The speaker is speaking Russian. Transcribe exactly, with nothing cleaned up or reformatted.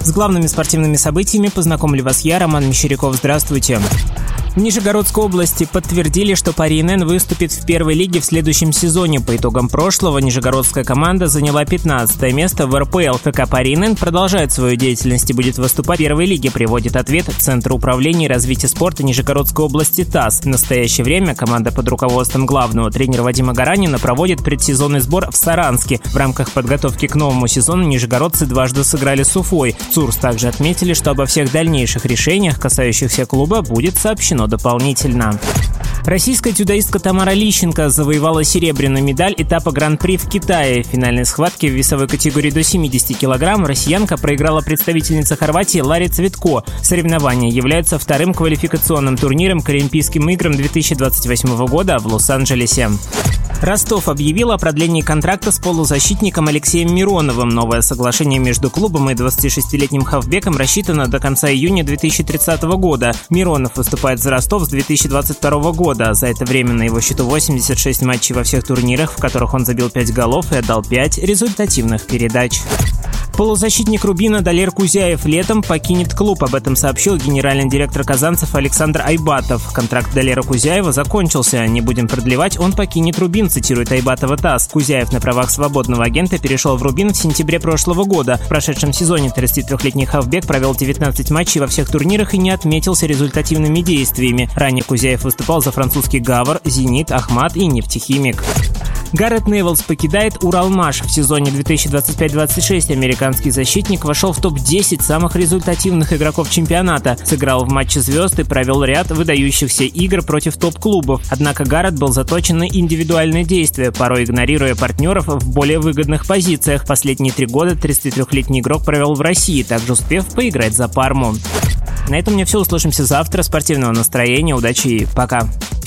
С главными спортивными событиями познакомлю вас я, Роман Мещеряков. Здравствуйте. В Нижегородской области подтвердили, что Пари эн эн выступит в первой лиге в следующем сезоне. По итогам прошлого нижегородская команда заняла пятнадцатое место в эр пэ эл. ФК Пари эн эн продолжает свою деятельность и будет выступать в первой лиге, приводит ответ Центра управления и развития спорта Нижегородской области ТАСС. В настоящее время команда под руководством главного тренера Вадима Гаранина проводит предсезонный сбор в Саранске. В рамках подготовки к новому сезону нижегородцы дважды сыграли с Уфой. В ЦУРС также отметили, что обо всех дальнейших решениях, касающихся клуба, будет сообщено дополнительно. Российская дзюдоистка Тамара Лищенко завоевала серебряную медаль этапа Гран-при в Китае. В финальной схватке в весовой категории до семидесяти килограмм россиянка проиграла представительнице Хорватии Ларе Цветко. Соревнование является вторым квалификационным турниром к Олимпийским играм две тысячи двадцать восьмого года в Лос-Анджелесе. Ростов объявил о продлении контракта с полузащитником Алексеем Мироновым. Новое соглашение между клубом и двадцатишестилетним хавбеком рассчитано до конца июня две тысячи тридцатого года. Миронов выступает за Ростов с две тысячи двадцать второго года. За это время на его счету восемьдесят шесть матчей во всех турнирах, в которых он забил пять голов и отдал пять результативных передач. Полузащитник «Рубина» Далер Кузяев летом покинет клуб. Об этом сообщил генеральный директор казанцев Александр Айбатов. Контракт Далера Кузяева закончился. Не будем продлевать, он покинет «Рубин», цитирует Айбатова ТАСС. Кузяев на правах свободного агента перешел в «Рубин» в сентябре прошлого года. В прошедшем сезоне тридцатитрёхлетний хавбек провел девятнадцать матчей во всех турнирах и не отметился результативными действиями. Ранее Кузяев выступал за французский «Гавр», «Зенит», «Ахмат» и «Нефтехимик». Гаррет Невиллс покидает «Уралмаш». В сезоне две тысячи двадцать пять двадцать шесть американский защитник вошел в топ десять самых результативных игроков чемпионата. Сыграл в матче звезд и провел ряд выдающихся игр против топ-клубов. Однако Гаррет был заточен на индивидуальные действия, порой игнорируя партнеров в более выгодных позициях. Последние три года тридцатитрёхлетний игрок провел в России, также успев поиграть за Парму. На этом у меня все. Услышимся завтра. Спортивного настроения, удачи и пока.